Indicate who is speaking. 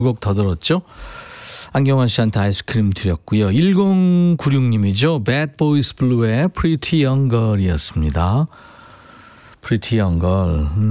Speaker 1: 곡 더 들었죠? 안경환 씨한테 아이스크림 드렸고요. 1096님이죠. Bad Boys Blue의 Pretty Young Girl이었습니다. Pretty Young Girl.